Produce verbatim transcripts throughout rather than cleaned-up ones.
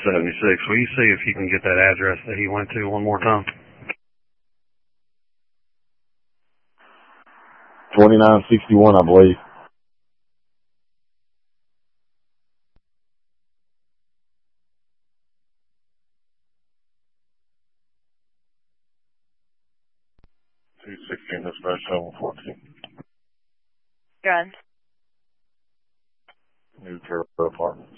seventy-six. Will you see if you can get that address that he went to one more time? twenty-nine sixty-one, I believe. two sixteen, dispatch seven fourteen. Good. New Terra Apartments.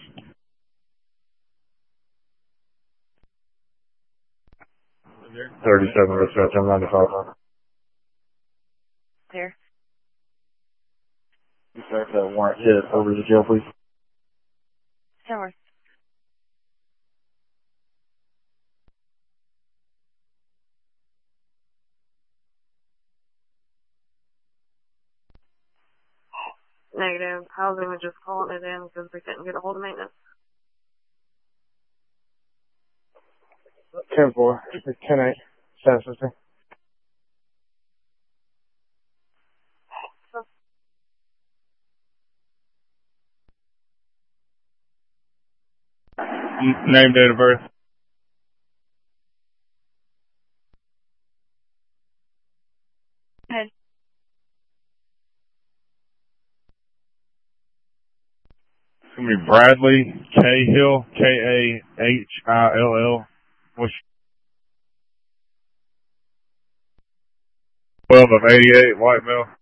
thirty-seven, dispatch M ninety-five. Clear. Dispatch that warrant hit over to the jail, please. Somewhere. Negative. Housing was just calling it in because we couldn't get a hold of maintenance. ten four, ten eight, seven fifty. Name, date of birth. Ahead. It's going to be Bradley Cahill, K A H I L L. What's twelve of eighty-eight, white male.